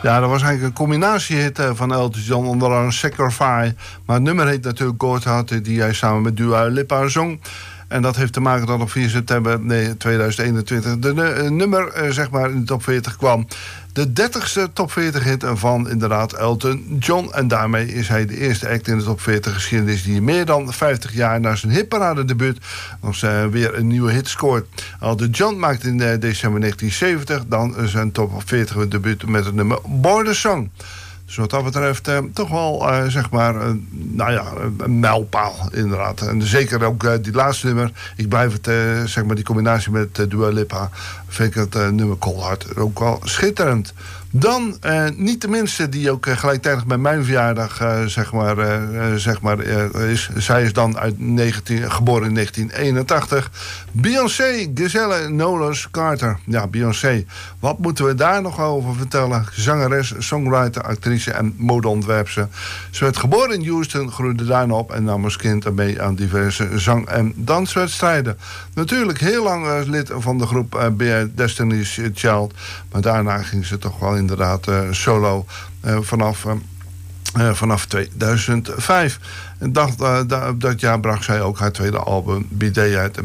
Ja, dat was eigenlijk een combinatiehit van Elton John, onder andere Sacrifice. Maar het nummer heet natuurlijk Goat Heart, die hij samen met Dua Lipa zong. En dat heeft te maken dat op 4 september 2021 de nummer zeg maar in de top 40 kwam. De 30ste top 40 hit van inderdaad Elton John. En daarmee is hij de eerste act in de top 40 geschiedenis die meer dan 50 jaar na zijn hitparade-debuut nog weer een nieuwe hit scoort. Elton John maakte in december 1970 dan zijn top 40 debuut met het nummer Border Song. Dus wat dat betreft toch wel, zeg maar, een mijlpaal inderdaad. En zeker ook die laatste nummer. Ik blijf het, zeg maar, die combinatie met Dua Lipa, vind ik het nummer Cold Heart ook wel schitterend. Dan, niet de minste die ook gelijktijdig met mijn verjaardag, is. Zij is dan geboren in 1981. Beyoncé, Giselle Knowles Carter. Ja, Beyoncé. Wat moeten we daar nog over vertellen? Zangeres, songwriter, actrice en modeontwerpster. Ze werd geboren in Houston, groeide daarna op en nam als kind mee aan diverse zang- en danswedstrijden. Natuurlijk heel lang lid van de groep Destiny's Child. Maar daarna ging ze toch wel inderdaad solo vanaf 2005. En dat jaar bracht zij ook haar tweede album Bidet uit.